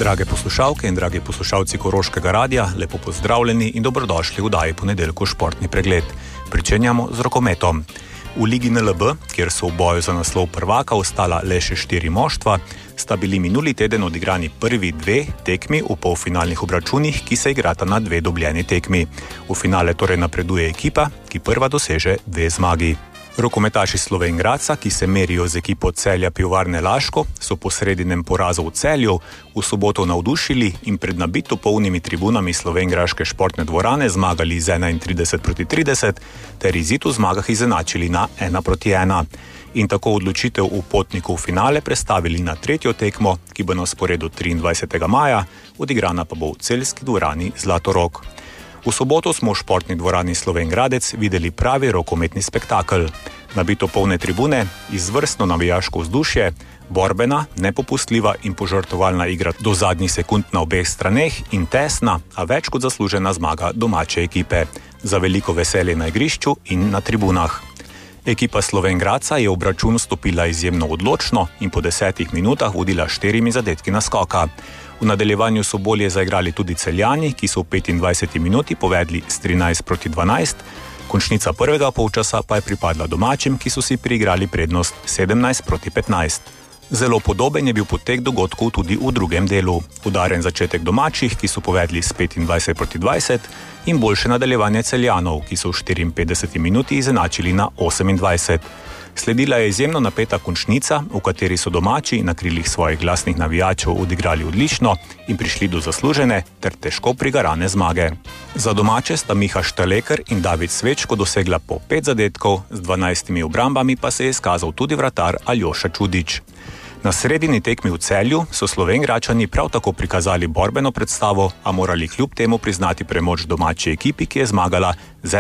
Drage poslušalke in dragi poslušalci Koroškega radia, lepo pozdravljeni in dobrodošli v oddaji Ponedeljkov športni pregled. Pričenjamo z rokometom. V Ligi NLB, kjer so v boju za naslov prvaka ostala le še 4 moštva, sta bili minuli teden odigrani prvi 2 tekmi v polfinalnih obračunih, ki se igrata na 2 dobljeni tekmi. V finale torej napreduje ekipa, ki prva doseže 2 zmagi. Rokometaši Slovenj Gradca, ki se merijo z ekipo Celja Pivovarne Laško, so po sredinem porazu v Celju v soboto navdušili in pred nabito polnimi tribunami slovenjgraške športne dvorane zmagali z 31-30 ter izid v zmagah izenačili na 1-1. In tako odločitev v potniku v finale prestavili na 3. tekmo, ki bo na sporedu 23. maja, odigrana pa bo v celjski dvorani Zlatorog. V soboto smo v športni dvorani Slovenj Gradec videli pravi rokometni spektakel. Nabito polne tribune, izvrstno navijaško vzdušje, borbena, nepopustljiva in požrtvovalna igra do zadnjih sekund na obeh straneh in tesna, a več kot zaslužena zmaga domače ekipe. Za veliko veselje na igrišču in na tribunah. Ekipa Slovenj Gradca je v obračun stopila izjemno odločno in po 10 minutah vodila 4 zadetki naskoka. V nadaljevanju so bolje zaigrali tudi Celjani, ki so v 25 minuti povedli s 13-12, končnica prvega polčasa pa je pripadla domačim, ki so si priigrali prednost 17-15. Zelo podoben je bil potek dogodkov tudi v drugem delu. Udaren začetek domačih, ki so povedli s 25-20 in boljše nadaljevanje Celjanov, ki so v 54 minuti izenačili na 28. Sledila je izjemno napeta končnica, v kateri so domači na krilih svojih glasnih navijačev odigrali odlično in prišli do zaslužene ter težko prigarane zmage. Za domače sta Miha Štaleker in David Svečko dosegla po 5 zadetkov, z 12 obrambami pa se je izkazal tudi vratar Aljoša Čudič. Na sredini tekmi v Celju so Slovenjgračani prav tako prikazali borbeno predstavo, a morali kljub temu priznati premoč domači ekipi, ki je zmagala z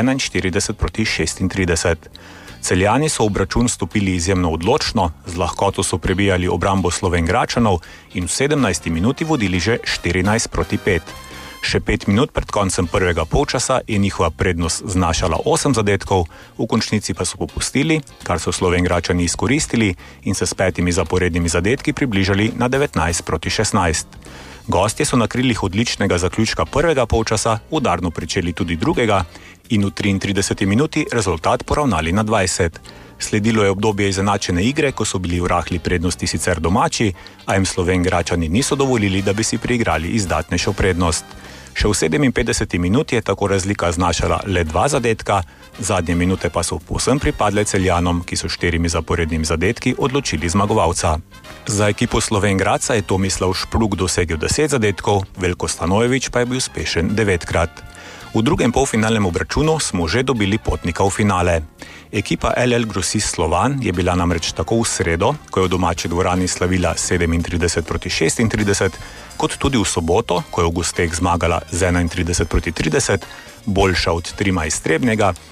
41-36. Celjani so v obračun stopili izjemno odločno, z lahkoto so prebijali obrambo Slovenjgračanov in v 17 minuti vodili že 14-5. Še 5 minut pred koncem prvega polčasa je njihova prednost znašala 8 zadetkov, v končnici pa so popustili, kar so Slovenjgračani izkoristili in se s 5 zaporednimi zadetki približali na 19-16. Gostje so na krilih odličnega zaključka prvega polčasa udarno pričeli tudi drugega in v 33 minuti rezultat poravnali na 20. Sledilo je obdobje izenačene igre, ko so bili v rahli prednosti sicer domači, a jim Slovenjgračani niso dovolili, da bi si priigrali izdatnejšo prednost. Še v 57 minuti je tako razlika znašala le 2 zadetka, zadnje minute pa so povsem pripadle Celjanom, ki so 4 zaporednimi zadetki odločili zmagovalca. Za ekipo Slovenj Gradca je Tomislav Špruk dosegel 10 zadetkov, Veljko Stanojević pa je bil uspešen 9-krat. V drugem polfinalnem obračunu smo že dobili potnika v finale. Ekipa LL Grosist Slovan je bila namreč tako v sredo, ko je v domači dvorani slavila 37-36, kot tudi v soboto, ko je v gosteh zmagala z 31-30, boljša od Trima iz Trebnjega